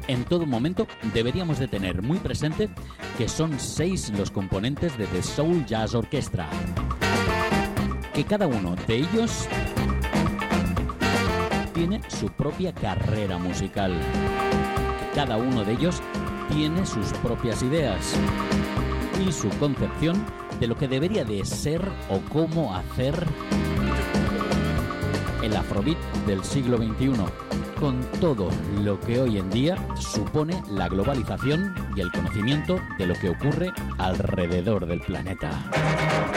En todo momento deberíamos de tener muy presente que son 6 los componentes de The Soul Jazz Orchestra, que cada uno de ellos tiene su propia carrera musical, que cada uno de ellos tiene sus propias ideas y su concepción de lo que debería de ser o cómo hacer el Afrobeat del siglo XXI, con todo lo que hoy en día supone la globalización y el conocimiento de lo que ocurre alrededor del planeta.